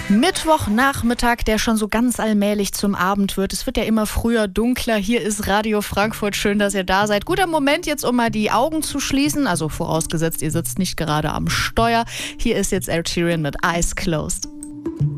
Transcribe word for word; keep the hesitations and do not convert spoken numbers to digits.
Mittwochnachmittag, der schon so ganz allmählich zum Abend wird. Es wird ja immer früher dunkler. Hier ist Radio Frankfurt. Schön, dass ihr da seid. Guter Moment jetzt, um mal die Augen zu schließen. Also vorausgesetzt, ihr sitzt nicht gerade am Steuer. Hier ist jetzt Ed Sheeran mit Eyes Closed.